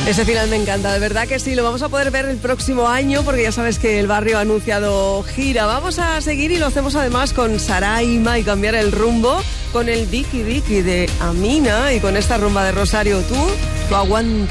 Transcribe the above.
Ese final me encanta, de verdad que sí, lo vamos a poder ver el próximo año porque ya sabes que el barrio ha anunciado gira. Vamos a seguir y lo hacemos además con Saraima y cambiar el rumbo con el Vicky Vicky de Amina y con esta rumba de Rosario. Tú aguanta.